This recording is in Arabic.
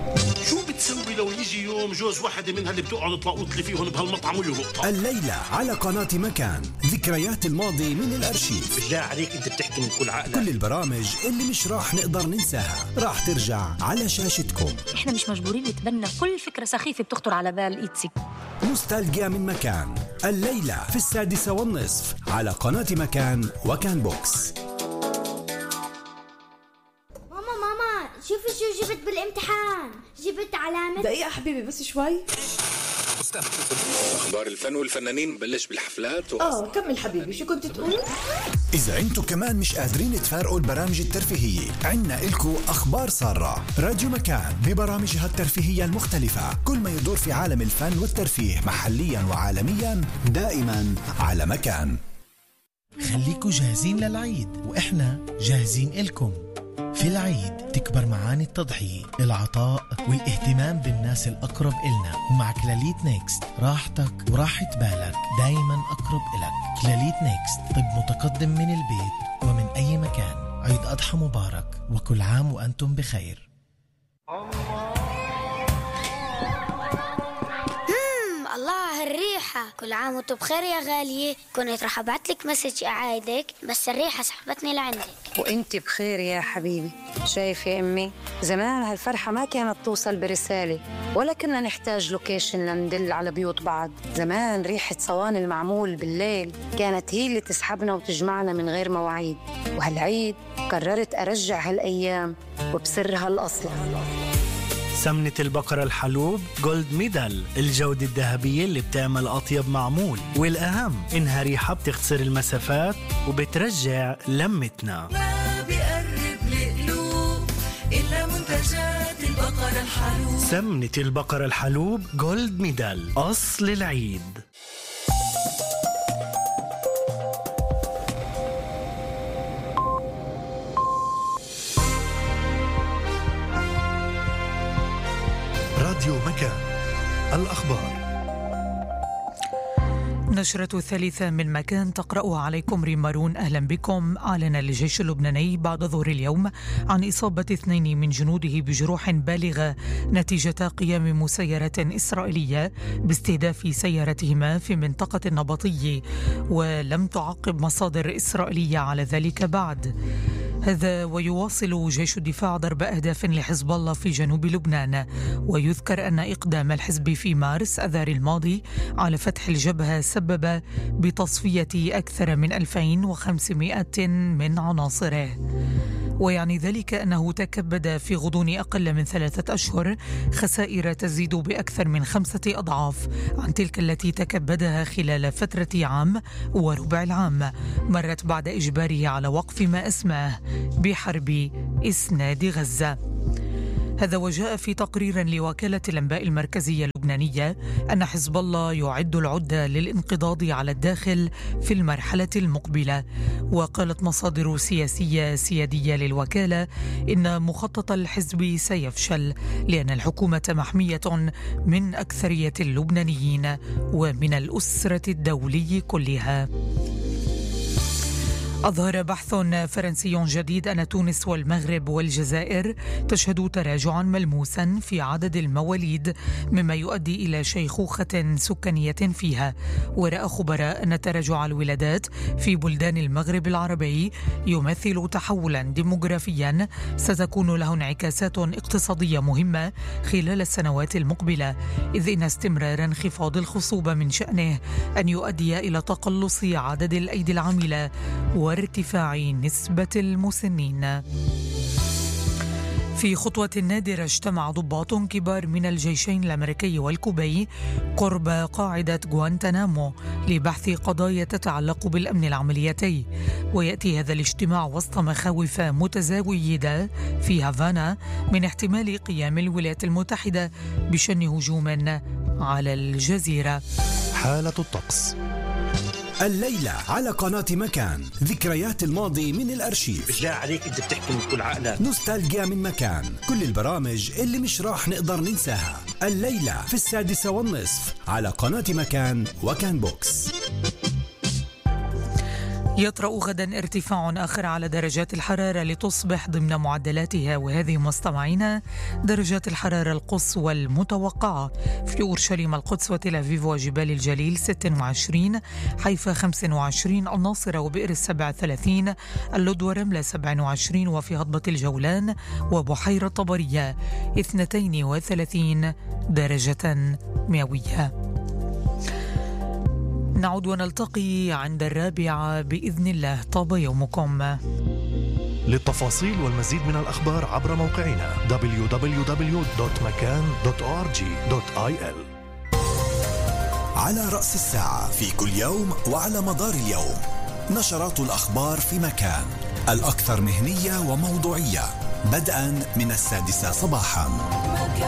شو بتسوي لو يجي يوم جوز واحدة منها اللي بتقعد تلاقوط لي فيهم بهالمطعم ويلقطها؟ الليلة على قناة مكان، ذكريات الماضي من الأرشيف. بالله عليك أنت بتحكي من كل عقلك. كل البرامج اللي مش راح نقدر ننساها راح ترجع على شاشتكم. احنا مش مجبورين نتبنى كل فكرة سخيفة بتخطر على بال إيتسي. نوستالجيا من مكان، الليلة في 6:30 على قناة مكان وكان بوكس. ماما شوفي شو جبت بالامتحان. جبت علامة. دقيقة حبيبي بس شوي. أخبار الفن والفنانين بلش بالحفلات كمل حبيبي، شو كنت تقول؟ إذا أنتم كمان مش قادرين تفارقوا البرامج الترفيهية، عنا إلكو أخبار سارة. راديو مكان ببرامجها الترفيهية المختلفة، كل ما يدور في عالم الفن والترفيه محليا وعالميا دائما على مكان. خليكوا جاهزين للعيد وإحنا جاهزين إلكم. في العيد تكبر معاني التضحية، العطاء والاهتمام بالناس الأقرب إلنا، ومع كلاليت نيكست راحتك وراحة بالك دايما أقرب إلك. كلاليت نيكست، طب متقدم من البيت ومن أي مكان. عيد أضحى مبارك وكل عام وأنتم بخير. الله الريحة، كل عام وانتم بخير يا غالية. كنت رح ابعتلك مسج اعايدك بس الريحة سحبتني لعندك. وانت بخير يا حبيبي. شايف يا امي، زمان هالفرحة ما كانت توصل برسالة ولا كنا نحتاج لوكيشن لندل على بيوت بعض. زمان ريحة صواني المعمول بالليل كانت هي اللي تسحبنا وتجمعنا من غير مواعيد. وهالعيد قررت ارجع هالايام وبسرها الاصل. سمنة البقرة الحلوب جولد ميدال، الجودة الذهبية اللي بتعمل أطيب معمول، والأهم إنها ريحة بتختصر المسافات وبترجع لمتنا. ما بيقرب لقلوب إلا منتجات البقرة الحلوب. سمنة البقرة الحلوب جولد ميدال، أصل العيد. راديو مكان، الأخبار. نشرة الثالثة من مكان تقرأها عليكم ريم مارون. أهلا بكم. أعلن الجيش اللبناني بعد ظهر اليوم عن إصابة 2 من جنوده بجروح بالغة نتيجة قيام مسيرة إسرائيلية باستهداف سيارتهما في منطقة النبطية، ولم تعقب مصادر إسرائيلية على ذلك بعد. هذا ويواصل جيش الدفاع ضرب أهداف لحزب الله في جنوب لبنان. ويذكر أن إقدام الحزب في مارس أذار الماضي على فتح الجبهة سبب بتصفية أكثر من 2500 من عناصره. ويعني ذلك أنه تكبد في غضون أقل من 3 أشهر خسائر تزيد بأكثر من 5 أضعاف عن تلك التي تكبدها خلال فترة عام وربع العام، مرت بعد إجباره على وقف ما أسماه بحرب إسناد غزة. هذا وجاء في تقرير لوكالة الأنباء المركزية اللبنانية أن حزب الله يعد العدة للانقضاض على الداخل في المرحلة المقبلة. وقالت مصادر سياسية سيادية للوكالة إن مخطط الحزب سيفشل لأن الحكومة محمية من أكثرية اللبنانيين ومن الأسرة الدولية كلها. أظهر بحث فرنسي جديد أن تونس والمغرب والجزائر تشهد تراجعا ملموسا في عدد المواليد، مما يؤدي إلى شيخوخة سكانية فيها. ورأى خبراء أن تراجع الولادات في بلدان المغرب العربي يمثل تحولا ديموغرافيا ستكون له انعكاسات اقتصادية مهمة خلال السنوات المقبلة، إذ إن استمرار انخفاض الخصوبة من شأنه أن يؤدي إلى تقلص عدد الأيدي العاملة وارتفاع نسبة المسنين. في خطوة نادرة اجتمع ضباط كبار من الجيشين الأمريكي والكوبي قرب قاعدة غوانتنامو لبحث قضايا تتعلق بالأمن العملياتي. ويأتي هذا الاجتماع وسط مخاوف متزايدة في هافانا من احتمال قيام الولايات المتحدة بشن هجوم على الجزيرة. حالة الطقس الليلة على قناة مكان، ذكريات الماضي من الأرشيف. بالله عليك أنت بتحكي من كل عقلك. نوستالجيا من مكان، كل البرامج اللي مش راح نقدر ننساها. الليلة في 6:30 على قناة مكان وكان بوكس. يطرأ غدا ارتفاع آخر على درجات الحرارة لتصبح ضمن معدلاتها، وهذه مستمعينا درجات الحرارة القصوى المتوقعة: في أورشليم القدس وتل أبيب وجبال الجليل 26، حيفا 25، الناصرة وبئر السبع 30، اللد ورملة 27، وفي هضبة الجولان وبحيرة طبرية 32 درجة مئوية. نعود ونلتقي عند 4 بإذن الله. طاب يومكم. للتفاصيل والمزيد من الأخبار عبر موقعنا www.makan.org.il. على رأس الساعة في كل يوم وعلى مدار اليوم نشرات الأخبار في مكان، الأكثر مهنية وموضوعية، بدءا من 6 صباحا.